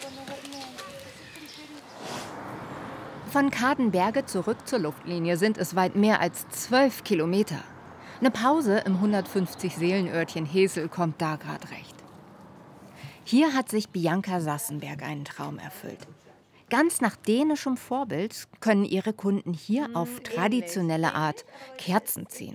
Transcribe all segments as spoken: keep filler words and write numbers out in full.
Von Kadenberge zurück zur Luftlinie sind es weit mehr als zwölf Kilometer. Eine Pause im hundertfünfzig Seelenörtchen Hesel kommt da gerade recht. Hier hat sich Bianca Sassenberg einen Traum erfüllt. Ganz nach dänischem Vorbild können ihre Kunden hier hm, auf traditionelle Art Kerzen ziehen.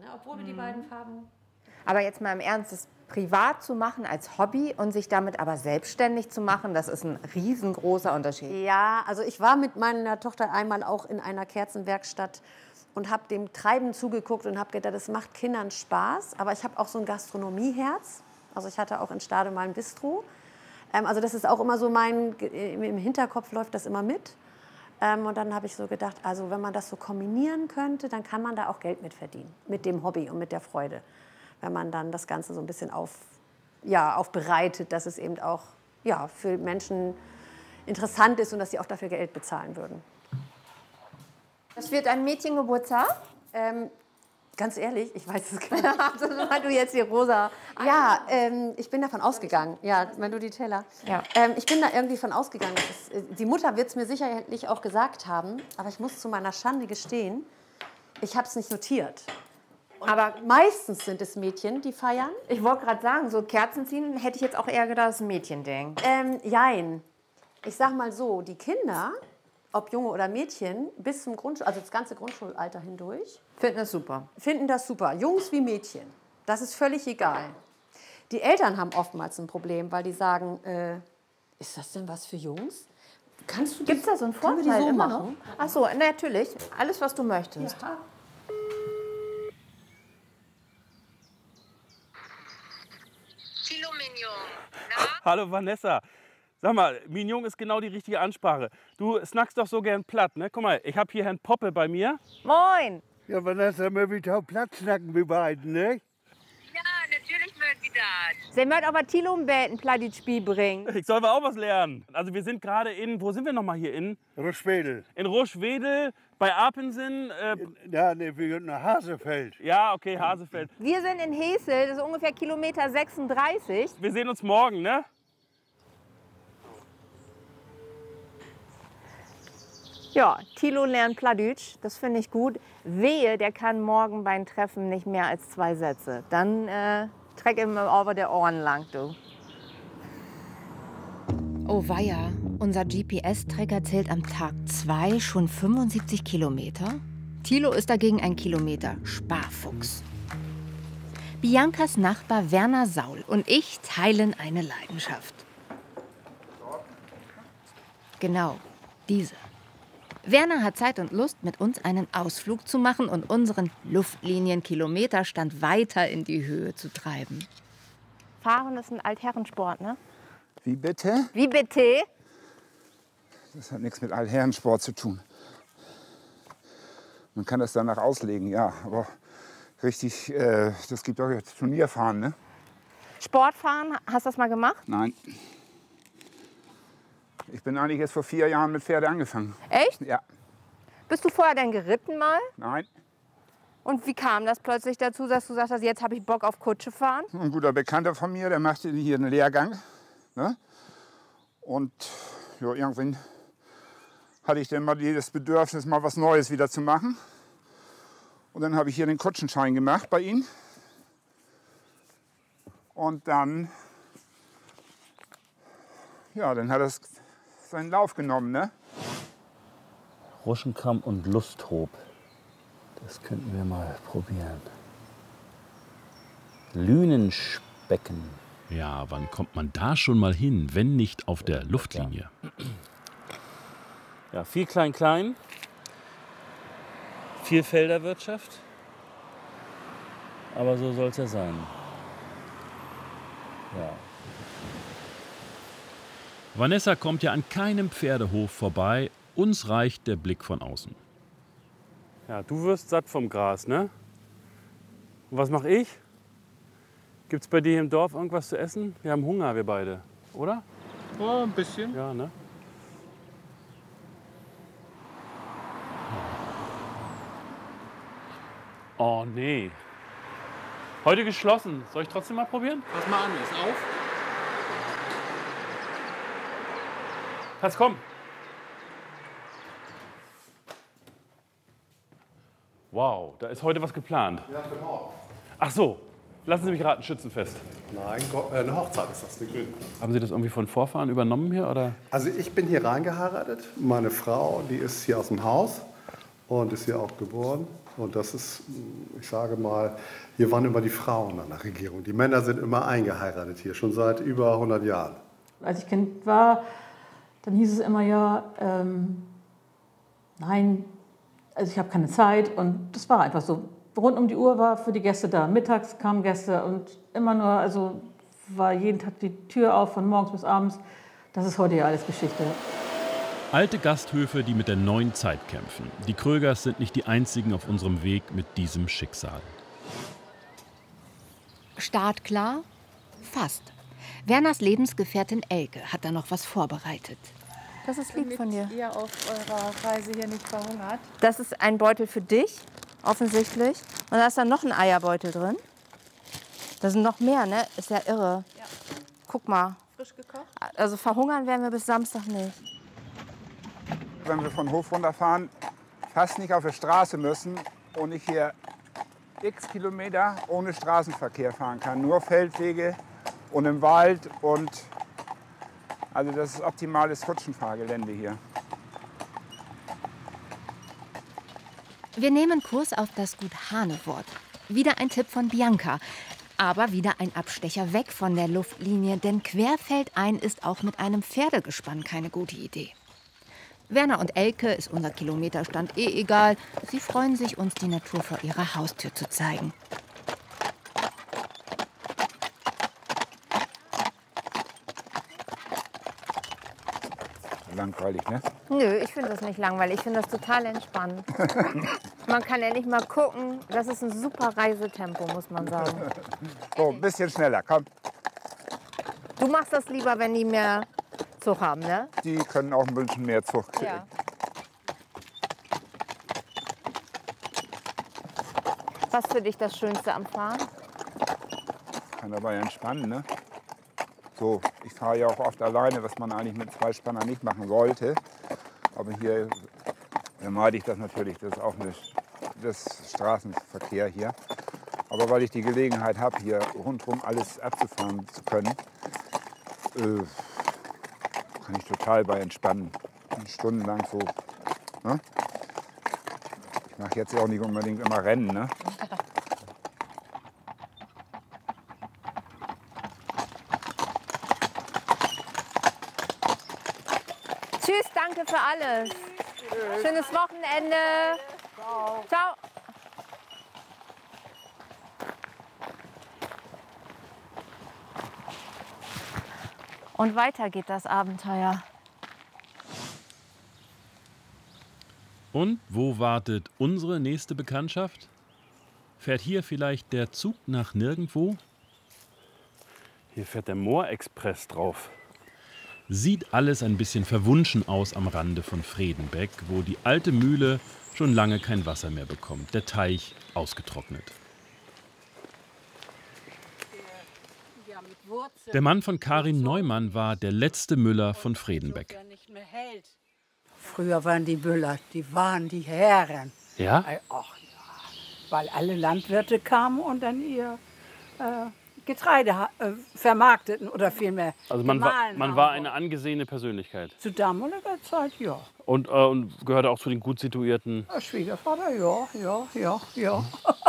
Aber jetzt mal im Ernst, das privat zu machen als Hobby und sich damit aber selbstständig zu machen, das ist ein riesengroßer Unterschied. Ja, also ich war mit meiner Tochter einmal auch in einer Kerzenwerkstatt und habe dem Treiben zugeguckt und habe gedacht, das macht Kindern Spaß. Aber ich habe auch so ein Gastronomieherz. Also ich hatte auch in Stade mal ein Bistro. Ähm, also das ist auch immer so mein, im Hinterkopf läuft das immer mit. Ähm, und dann habe ich so gedacht, also wenn man das so kombinieren könnte, dann kann man da auch Geld mit verdienen. Mit dem Hobby und mit der Freude. Wenn man dann das Ganze so ein bisschen auf, ja, aufbereitet, dass es eben auch ja, für Menschen interessant ist und dass sie auch dafür Geld bezahlen würden. Das wird ein Mädchengeburtstag? Ähm, ganz ehrlich, ich weiß es gar nicht. Also, weil du jetzt die rosa... Ja, ähm, ich bin davon ausgegangen. Ja, wenn du die Teller... Ja. Ähm, ich bin da irgendwie von ausgegangen. Dass es, die Mutter wird es mir sicherlich auch gesagt haben, aber ich muss zu meiner Schande gestehen, ich habe es nicht notiert. Und aber meistens sind es Mädchen, die feiern. Ich wollte gerade sagen, so Kerzen ziehen hätte ich jetzt auch eher gedacht, das ist ein Mädchending. Ähm, jein. Ich sag mal so, die Kinder, ob Junge oder Mädchen, bis zum Grundschul, also das ganze Grundschulalter hindurch, finden das super. Finden das super. Jungs wie Mädchen. Das ist völlig egal. Die Eltern haben oftmals ein Problem, weil die sagen, äh, ist das denn was für Jungs? Kannst du Gibt es da so einen Vorteil die so immer machen? noch? Ach so, natürlich. Alles, was du möchtest. Ja. Hallo Vanessa. Sag mal, Mignon ist genau die richtige Ansprache. Du snackst doch so gern platt, ne? Guck mal, ich habe hier Herrn Poppe bei mir. Moin. Ja, Vanessa, wir wollen auch platt snacken, wir beiden, ne? Ja, natürlich mögen wir das. Sie möchten aber Thilo ein Bett ein plattes Spiel bringen. Ich soll aber auch was lernen. Also wir sind gerade in, wo sind wir noch mal hier? In Roschwedel. In Roschwedel, bei Apensen. Äh, ja, ne, wir sind nach Hasefeld. Ja, okay, Hasefeld. Wir sind in Hesel, das ist ungefähr Kilometer sechsunddreißig. Wir sehen uns morgen, ne? Ja, Thilo lernt Plattdeutsch, das finde ich gut. Wehe, der kann morgen beim Treffen nicht mehr als zwei Sätze. Dann äh, treck ihm aber der Ohren lang, du. Oh weia, unser G P S-Tracker zählt am Tag zwei schon fünfundsiebzig Kilometer. Thilo ist dagegen ein Kilometer Sparfuchs. Biancas Nachbar Werner Saul und ich teilen eine Leidenschaft. Genau, diese. Werner hat Zeit und Lust, mit uns einen Ausflug zu machen und unseren Luftlinien-Kilometerstand weiter in die Höhe zu treiben. Fahren ist ein Altherrensport, ne? Wie bitte? Wie bitte? Das hat nichts mit Altherrensport zu tun. Man kann das danach auslegen, ja. Aber richtig, äh, das gibt auch jetzt Turnierfahren, ne? Sportfahren, hast du das mal gemacht? Nein. Ich bin eigentlich erst vor vier Jahren mit Pferde angefangen. Echt? Ja. Bist du vorher denn geritten mal? Nein. Und wie kam das plötzlich dazu, dass du sagst, jetzt habe ich Bock auf Kutsche fahren? Ein guter Bekannter von mir, der machte hier einen Lehrgang. Ne? Und ja, irgendwann hatte ich dann mal das Bedürfnis, mal was Neues wieder zu machen. Und dann habe ich hier den Kutschenschein gemacht bei ihm. Und dann, ja, dann hat es seinen Lauf genommen, ne? Ruschenkamm und Lusthof. Das könnten wir mal probieren. Lünenspecken. Ja, wann kommt man da schon mal hin, wenn nicht auf der Luftlinie? Ja, viel Klein-Klein. Viel Felderwirtschaft. Aber so soll es ja sein. Ja. Vanessa kommt ja an keinem Pferdehof vorbei. Uns reicht der Blick von außen. Ja, du wirst satt vom Gras, ne? Und was mache ich? Gibt's bei dir im Dorf irgendwas zu essen? Wir haben Hunger, wir beide, oder? Ja, ein bisschen. Ja, ne? Oh, nee. Heute geschlossen. Soll ich trotzdem mal probieren? Pass mal an, ist auf. Hans, komm. Wow, da ist heute was geplant. Ja, für morgen. Ach so, lassen Sie mich raten, Schützenfest. Nein, Go- äh, eine Hochzeit ist das, eine Grün. Haben Sie das irgendwie von Vorfahren übernommen hier, oder? Also ich bin hier reingeheiratet. Meine Frau, die ist hier aus dem Haus und ist hier auch geboren. Und das ist, ich sage mal, hier waren immer die Frauen an der Regierung. Die Männer sind immer eingeheiratet hier, schon seit über hundert Jahren. Als ich Kind war, dann hieß es immer ja, ähm, nein, also ich habe keine Zeit. Und das war einfach so. Rund um die Uhr war für die Gäste da. Mittags kamen Gäste und immer nur, also war jeden Tag die Tür auf, von morgens bis abends. Das ist heute ja alles Geschichte. Alte Gasthöfe, die mit der neuen Zeit kämpfen. Die Krögers sind nicht die einzigen auf unserem Weg mit diesem Schicksal. Startklar? Fast. Werners Lebensgefährtin Elke hat da noch was vorbereitet. Das ist lieb von dir. Ihr auf eurer Reise hier nicht verhungert. Das ist ein Beutel für dich, offensichtlich. Und da ist dann noch ein Eierbeutel drin. Da sind noch mehr, ne? Ist ja irre. Ja. Guck mal. Frisch gekocht? Also verhungern werden wir bis Samstag nicht. Wenn wir von Hof runterfahren, fast nicht auf der Straße müssen und ich hier x Kilometer ohne Straßenverkehr fahren kann. Nur Feldwege und im Wald. Und also das ist optimales Kutschenfahrgelände hier. Wir nehmen Kurs auf das Gut Hanewort. Wieder ein Tipp von Bianca. Aber wieder ein Abstecher weg von der Luftlinie, denn querfeldein ist auch mit einem Pferdegespann keine gute Idee. Werner und Elke ist unser Kilometerstand eh egal. Sie freuen sich, uns die Natur vor ihrer Haustür zu zeigen. Langweilig, ne? Nö, ich finde das nicht langweilig. Ich finde das total entspannt. Man kann ja nicht mal gucken. Das ist ein super Reisetempo, muss man sagen. So, ein bisschen schneller, komm. Du machst das lieber, wenn die mehr Zug haben, ne? Die können auch ein bisschen mehr Zug kriegen. Ja. Was für dich das Schönste am Fahren? Kann dabei entspannen, ne? So, ich fahre ja auch oft alleine, was man eigentlich mit zwei Spannern nicht machen sollte. Aber hier vermeide ich das natürlich. Das ist auch eine, das Straßenverkehr hier. Aber weil ich die Gelegenheit habe, hier rundherum alles abzufahren zu können, äh, kann ich total bei entspannen. Stundenlang so. Ne? Ich mache jetzt auch nicht unbedingt immer Rennen. Ne? Tschüss, danke für alles. Schönes Wochenende. Ciao. Ciao. Und weiter geht das Abenteuer. Und wo wartet unsere nächste Bekanntschaft? Fährt hier vielleicht der Zug nach nirgendwo? Hier fährt der Moorexpress drauf. Sieht alles ein bisschen verwunschen aus am Rande von Fredenbeck, wo die alte Mühle schon lange kein Wasser mehr bekommt. Der Teich ausgetrocknet. Der Mann von Karin Neumann war der letzte Müller von Fredenbeck. Früher waren die Müller, die waren die Herren. Ja? Ach ja, weil alle Landwirte kamen und dann ihr äh, Getreide äh, vermarkteten oder vielmehr Also man war, gemahlen man haben war wollten. eine angesehene Persönlichkeit. Zu damaliger Zeit, ja. Und, äh, und gehörte auch zu den gut situierten. Der Schwiegervater, ja, ja, ja, ja.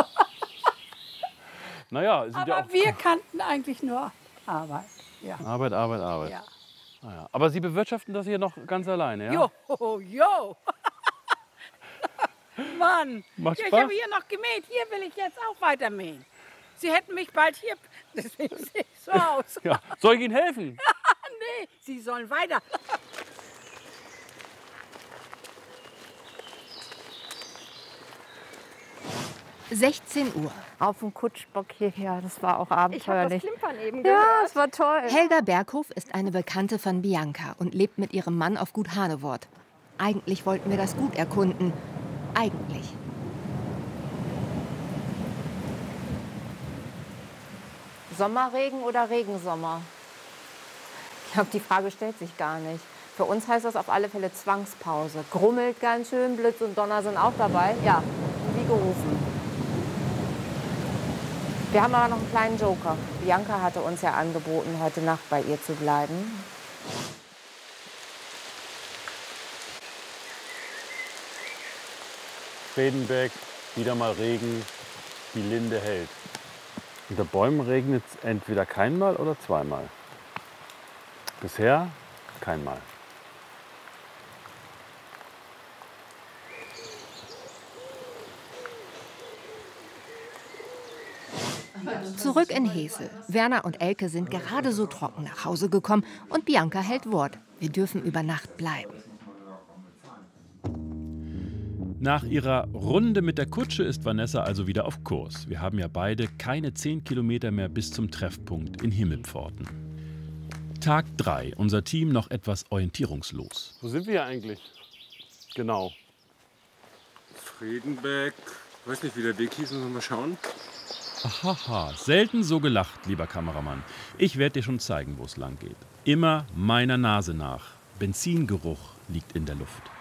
Naja, sind Aber ja auch wir kannten eigentlich nur Arbeit. Ja. Arbeit, Arbeit, Arbeit. Ja. Naja. Aber Sie bewirtschaften das hier noch ganz alleine, ja? Jo, jo. Mann, Macht ja, ich Spaß? habe hier noch gemäht. Hier will ich jetzt auch weiter mähen. Sie hätten mich bald hier. Deswegen sehe ich so aus. Ja. Soll ich Ihnen helfen? Nee, Sie sollen weiter. sechzehn Uhr. Auf dem Kutschbock hierher, das war auch abenteuerlich. Ich habe das Klimpern eben Ja, gehört. es war toll. Helga Berghof ist eine Bekannte von Bianca und lebt mit ihrem Mann auf Gut Hanewort. Eigentlich wollten wir das Gut erkunden. Eigentlich. Sommerregen oder Regensommer? Ich glaube, die Frage stellt sich gar nicht. Für uns heißt das auf alle Fälle Zwangspause. Grummelt ganz schön, Blitz und Donner sind auch dabei. Ja, wie gerufen. Wir haben aber noch einen kleinen Joker. Bianca hatte uns ja angeboten, heute Nacht bei ihr zu bleiben. Fredenbeck, wieder mal Regen, die Linde hält. Unter Bäumen regnet es entweder keinmal oder zweimal. Bisher keinmal. Zurück in Hesel. Werner und Elke sind gerade so trocken nach Hause gekommen und Bianca hält Wort. Wir dürfen über Nacht bleiben. Nach ihrer Runde mit der Kutsche ist Vanessa also wieder auf Kurs. Wir haben ja beide keine zehn Kilometer mehr bis zum Treffpunkt in Himmelpforten. Tag drei. Unser Team noch etwas orientierungslos. Wo sind wir eigentlich? Genau. Fredenbeck. Ich weiß nicht, wie der Weg hieß. Müssen wir mal schauen. Ahaha, selten so gelacht, lieber Kameramann. Ich werde dir schon zeigen, wo es lang geht. Immer meiner Nase nach. Benzingeruch liegt in der Luft.